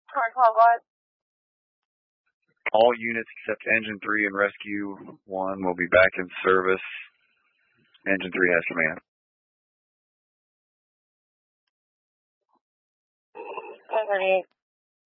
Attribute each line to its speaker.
Speaker 1: Current call, go ahead.
Speaker 2: All units except Engine 3 and Rescue 1 will be back in service. Engine 3 has command.
Speaker 1: 1038.